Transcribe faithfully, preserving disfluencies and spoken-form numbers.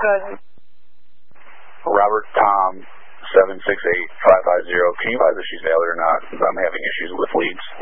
Good. Robert Tom seven six eight five five zero. Can you advise if she's valid or not? I'm having issues with leads.